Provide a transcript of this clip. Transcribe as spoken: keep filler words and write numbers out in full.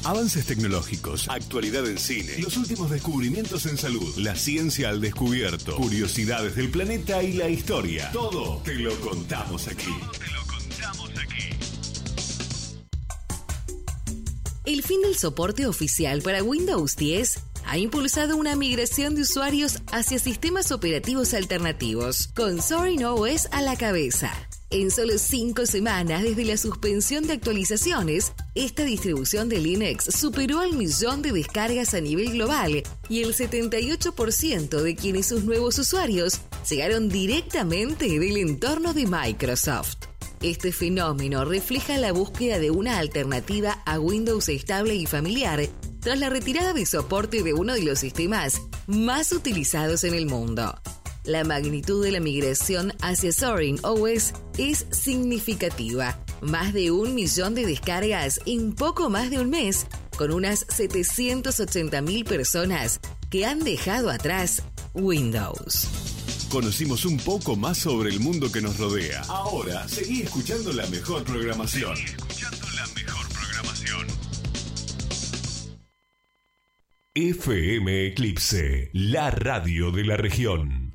Avances tecnológicos, actualidad en cine, los últimos descubrimientos en salud, la ciencia al descubierto, curiosidades del planeta y la historia. Todo te lo contamos aquí. Todo te lo contamos aquí. El fin del soporte oficial para Windows diez ha impulsado una migración de usuarios hacia sistemas operativos alternativos, con Zorin O S a la cabeza. En solo cinco semanas desde la suspensión de actualizaciones, esta distribución de Linux superó al millón de descargas a nivel global y el setenta y ocho por ciento de quienes sus nuevos usuarios llegaron directamente del entorno de Microsoft. Este fenómeno refleja la búsqueda de una alternativa a Windows estable y familiar tras la retirada de soporte de uno de los sistemas más utilizados en el mundo. La magnitud de la migración hacia Zorin O S es significativa. Más de un millón de descargas en poco más de un mes, con unas setecientas ochenta mil personas que han dejado atrás Windows. Conocimos un poco más sobre el mundo que nos rodea. Ahora, seguí escuchando la mejor programación. Seguí escuchando la mejor programación. F M Eclipse, la radio de la región.